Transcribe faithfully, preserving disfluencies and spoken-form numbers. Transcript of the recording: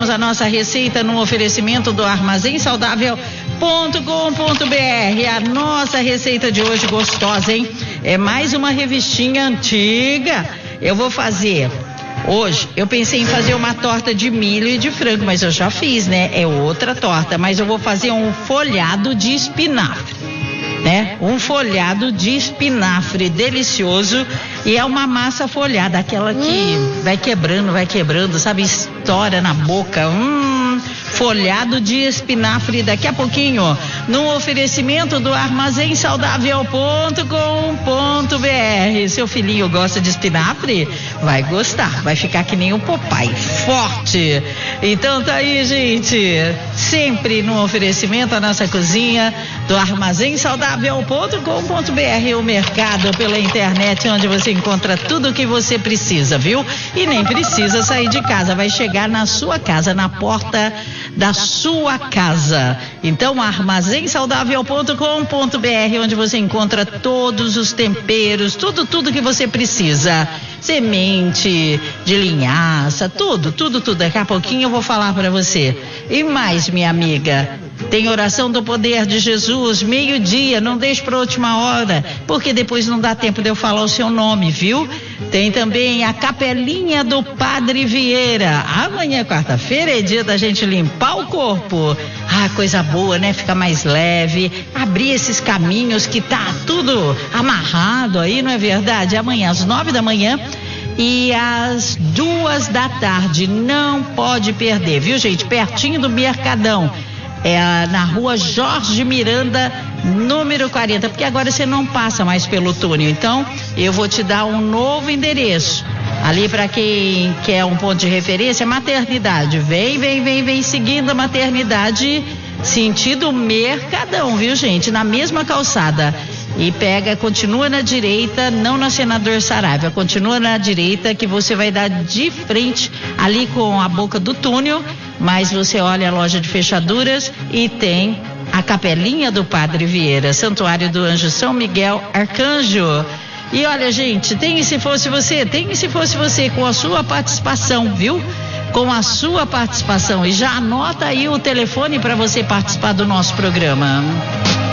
a nossa receita no oferecimento do armazém saudável ponto com ponto br. A nossa receita de hoje gostosa, hein? É mais uma revistinha antiga. Eu vou fazer hoje, eu pensei em fazer uma torta de milho e de frango, mas eu já fiz, né? É outra torta, mas eu vou fazer um folhado de espinafre, né? Um folhado de espinafre delicioso, e é uma massa folhada, aquela que hum. vai quebrando, vai quebrando, sabe? Estoura na boca. Hum, folhado de espinafre daqui a pouquinho, no oferecimento do armazém saudável ponto com ponto br. Seu filhinho gosta de espinafre? Vai gostar, vai ficar que nem o papai, forte. Então tá aí, gente, sempre no oferecimento a nossa cozinha do armazém saudável ponto com ponto br, o mercado pela internet onde você encontra tudo o que você precisa, viu? E nem precisa sair de casa, vai chegar na sua casa, na porta da sua casa. Então, armazém saudável ponto com ponto br, onde você encontra todos os temperos, tudo, tudo que você precisa. Semente de linhaça, tudo, tudo, tudo. Daqui a pouquinho eu vou falar para você. E mais, minha amiga, tem oração do poder de Jesus, meio-dia, não deixe para a última hora, porque depois não dá tempo de eu falar o seu nome, viu? Tem também a capelinha do Padre Vieira. Amanhã, quarta-feira, é dia da gente limpar o corpo. Ah, coisa boa, né? Fica mais leve, abrir esses caminhos que tá tudo amarrado aí, não é verdade? Amanhã, às nove da manhã e às duas da tarde, não pode perder, viu, gente? Pertinho do Mercadão. É na rua Jorge Miranda, número quarenta, porque agora você não passa mais pelo túnel, então eu vou te dar um novo endereço. Ali para quem quer um ponto de referência, maternidade. Vem, vem, vem, vem seguindo a maternidade, sentido Mercadão, viu, gente? Na mesma calçada. E pega, continua na direita, não na Senador Saraiva, continua na direita que você vai dar de frente ali com a boca do túnel, mas você olha a loja de fechaduras e tem a capelinha do Padre Vieira, Santuário do Anjo São Miguel Arcanjo. E olha, gente, tem e se fosse você, tem e se fosse você, com a sua participação, viu? Com a sua participação. E já anota aí o telefone para você participar do nosso programa.